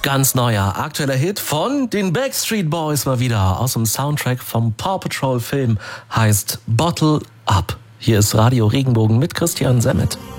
Ganz neuer, aktueller Hit von den Backstreet Boys mal wieder aus dem Soundtrack vom Paw Patrol Film, heißt Bottle Up. Hier ist Radio Regenbogen mit Christian Semmet.